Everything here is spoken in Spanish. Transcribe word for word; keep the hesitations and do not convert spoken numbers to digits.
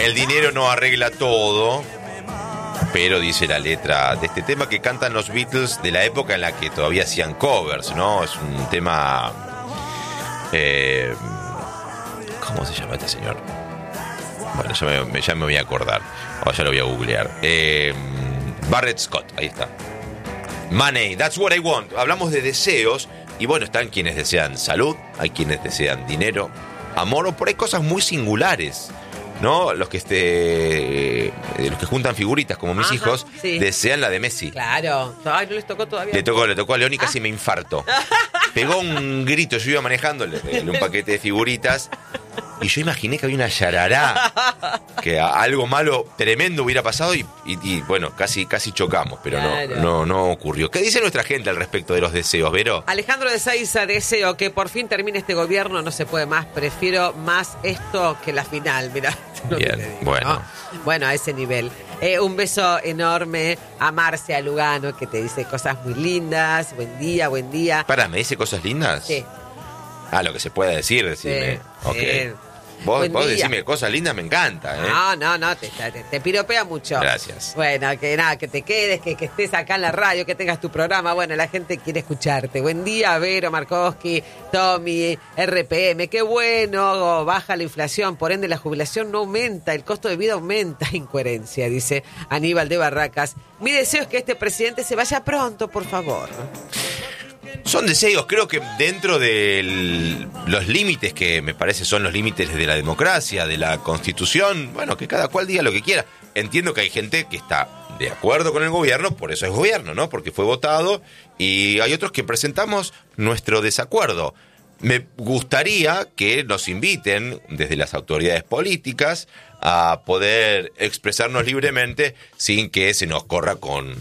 el dinero no arregla todo, pero dice la letra de este tema que cantan los Beatles de la época en la que todavía hacían covers, ¿no? Es un tema... Eh, ¿Cómo se llama este señor? Bueno, ya me, ya me voy a acordar. O ya lo voy a googlear. Eh, Barrett Scott, ahí está. Money, that's what I want. Hablamos de deseos. Y bueno, están quienes desean salud, hay quienes desean dinero, amor, o por ahí cosas muy singulares, ¿no? Los que este, eh, los que juntan figuritas, como mis Ajá, hijos, sí. desean la de Messi. Claro. Ay, no les tocó todavía. Le tocó, le tocó a León y casi me infarto. Pegó un grito, yo iba manejando, le regalé un paquete de figuritas. Y yo imaginé que había una yarará, que a- algo malo tremendo hubiera pasado y, y- y, bueno, casi, casi chocamos, pero Claro. no, no, no ocurrió. ¿Qué dice nuestra gente al respecto de los deseos, Vero? Alejandro de Saiza, deseo que por fin termine este gobierno, no se puede más, prefiero más esto que la final, mirá. lo que Bien, te digo, bueno. ¿no? Bueno, a ese nivel. Eh, un beso enorme a Marcia Lugano, que te dice cosas muy lindas, buen día, buen día. Para, ¿me dice cosas lindas? Sí, Ah, lo que se pueda decir, decime. sí, Ok. sí. Vos, Buen vos día. decime cosas lindas, me encanta, ¿eh? No, no, no, te, te, te piropea mucho. Gracias. Bueno, que nada, que te quedes, que, que estés acá en la radio, que tengas tu programa. Bueno, la gente quiere escucharte. Buen día, Vero, Markowski, Tommy, R P M. Qué bueno, baja la inflación, por ende la jubilación no aumenta, el costo de vida aumenta. Incoherencia, dice Aníbal de Barracas. Mi deseo es que este presidente se vaya pronto, por favor. Son deseos, creo que dentro de los límites que me parece son los límites de la democracia, de la Constitución, bueno, que cada cual diga lo que quiera. Entiendo que hay gente que está de acuerdo con el gobierno, por eso es gobierno, ¿no? Porque fue votado, y hay otros que presentamos nuestro desacuerdo. Me gustaría que nos inviten desde las autoridades políticas a poder expresarnos libremente sin que se nos corra con